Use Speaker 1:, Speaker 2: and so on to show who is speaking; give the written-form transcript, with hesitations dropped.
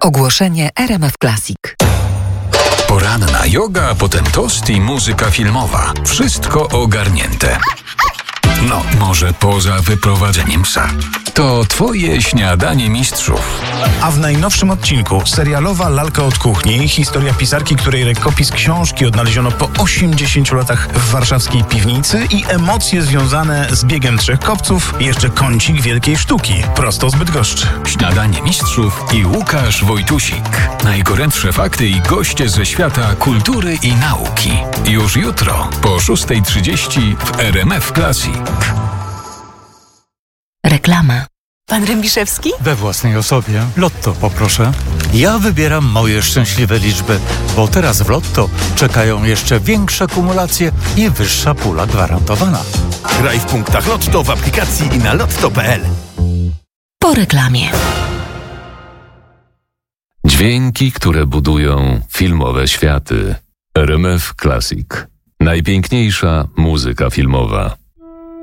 Speaker 1: Ogłoszenie RMF Classic.
Speaker 2: Poranna joga, potem tost i muzyka filmowa. Wszystko ogarnięte. No, może poza wyprowadzeniem psa. To twoje śniadanie mistrzów.
Speaker 3: A w najnowszym odcinku serialowa lalka od kuchni, historia pisarki, której rękopis książki odnaleziono po 80 latach w warszawskiej piwnicy i emocje związane z biegiem 3 kopców, jeszcze kącik wielkiej sztuki, prosto z Bydgoszczy.
Speaker 2: Śniadanie mistrzów i Łukasz Wojtusik. Najgorętsze fakty i goście ze świata kultury i nauki. Już jutro po 6:30 w RMF Classic.
Speaker 1: Reklama. Pan Rębiszewski?
Speaker 4: We własnej osobie. Lotto poproszę. Ja wybieram moje szczęśliwe liczby, bo teraz w Lotto czekają jeszcze większe kumulacje i wyższa pula gwarantowana.
Speaker 5: Graj w punktach Lotto w aplikacji i na lotto.pl.
Speaker 1: Po reklamie.
Speaker 6: Dźwięki, które budują filmowe światy. RMF Classic. Najpiękniejsza muzyka filmowa.